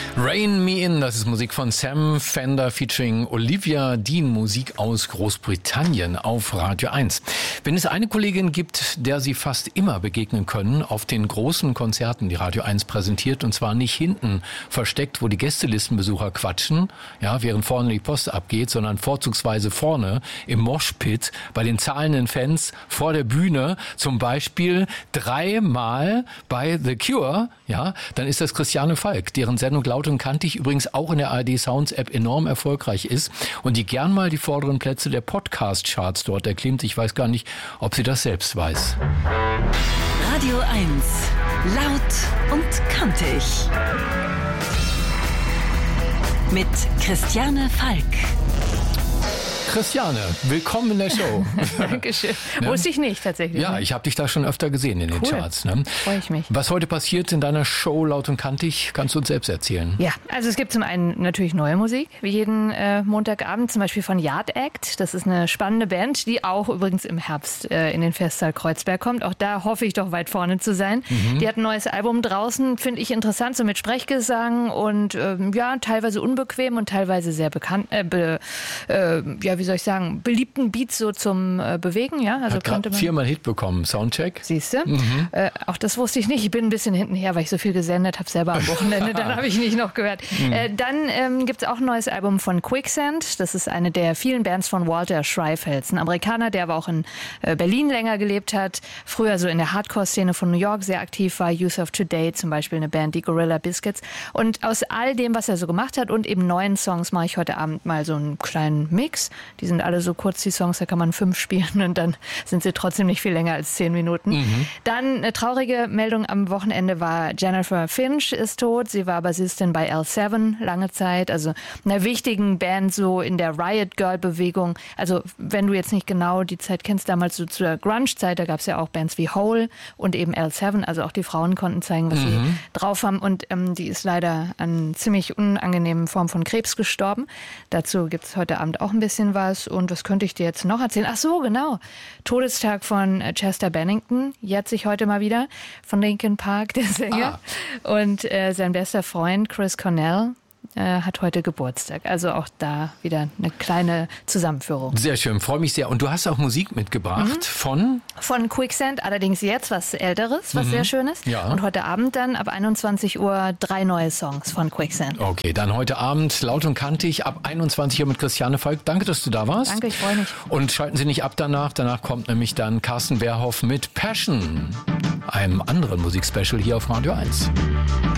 Rain Me In, das ist Musik von Sam Fender featuring Olivia Dean, Musik aus Großbritannien auf Radio 1. Wenn es eine Kollegin gibt, der Sie fast immer begegnen können, auf den großen Konzerten, die Radio 1 präsentiert, und zwar nicht hinten versteckt, wo die Gästelistenbesucher quatschen, ja, während vorne die Post abgeht, sondern vorzugsweise vorne im Moshpit bei den zahlenden Fans vor der Bühne, zum Beispiel 3-mal bei The Cure, ja, dann ist das Christiane Falk, deren Sendung Laut und Kantig übrigens auch in der ARD Sounds App enorm erfolgreich ist und die gern mal die vorderen Plätze der Podcast-Charts dort erklimmt. Ich weiß gar nicht, ob sie das selbst weiß. Radio 1, laut und kantig. Mit Christiane Falk. Christiane, willkommen in der Show. Dankeschön. Ne? Wusste ich nicht tatsächlich. Ja, ich habe dich da schon öfter gesehen in den Charts. Ne? Freue ich mich. Was heute passiert in deiner Show Laut und Kantig, kannst du uns selbst erzählen? Ja, also es gibt zum einen natürlich neue Musik, wie jeden Montagabend, zum Beispiel von Yard Act. Das ist eine spannende Band, die auch übrigens im Herbst in den Festsaal Kreuzberg kommt. Auch da hoffe ich doch weit vorne zu sein. Die hat ein neues Album draußen, finde ich interessant, so mit Sprechgesang und ja, teilweise unbequem und teilweise sehr bekannt, wie soll ich sagen, beliebten Beats so zum Bewegen. Ja? Also hat gerade 4-mal Hit bekommen, Soundcheck. Siehst du? Auch das wusste ich nicht. Ich bin ein bisschen hintenher, weil ich so viel gesendet habe, selber am Wochenende. Dann habe ich nicht noch gehört. Dann gibt es auch ein neues Album von Quicksand. Das ist eine der vielen Bands von Walter Schreifels. Ein Amerikaner, der aber auch in Berlin länger gelebt hat. Früher so in der Hardcore-Szene von New York sehr aktiv war. Youth of Today zum Beispiel, eine Band, die Gorilla Biscuits. Und aus all dem, was er so gemacht hat und eben neuen Songs, mache ich heute Abend mal so einen kleinen Mix. Die sind alle so kurz, die Songs, da kann man 5 spielen und dann sind sie trotzdem nicht viel länger als 10 Minuten. Dann eine traurige Meldung am Wochenende war, Jennifer Finch ist tot. Sie war Bassistin bei L7 lange Zeit, also einer wichtigen Band so in der Riot Girl Bewegung. Also wenn du jetzt nicht genau die Zeit kennst, damals so zur Grunge-Zeit, da gab es ja auch Bands wie Hole und eben L7, also auch die Frauen konnten zeigen, was sie drauf haben und die ist leider an ziemlich unangenehmen Form von Krebs gestorben. Dazu gibt es heute Abend auch ein bisschen was. Und was könnte ich dir jetzt noch erzählen? Ach so, genau. Todestag von Chester Bennington, jährt sich heute mal wieder, von Linkin Park, der Sänger. Und sein bester Freund Chris Cornell hat heute Geburtstag. Also auch da wieder eine kleine Zusammenführung. Sehr schön, freue mich sehr. Und du hast auch Musik mitgebracht von? Von Quicksand, allerdings jetzt was Älteres, was sehr schön ist. Ja. Und heute Abend dann ab 21 Uhr 3 neue Songs von Quicksand. Okay, dann heute Abend Laut und Kantig ab 21 Uhr mit Christiane Falk. Danke, dass du da warst. Danke, ich freue mich. Und schalten Sie nicht ab danach. Danach kommt nämlich dann Carsten Wehrhoff mit Passion, einem anderen Musikspecial hier auf Radio 1.